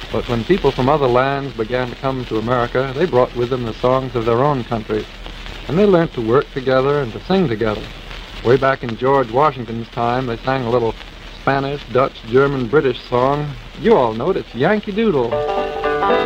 But when people from other lands began to come to America, they brought with them the songs of their own countries, and they learned to work together and to sing together. Way back in George Washington's time, they sang a little Spanish, Dutch, German, British song. You all know it. It's Yankee Doodle.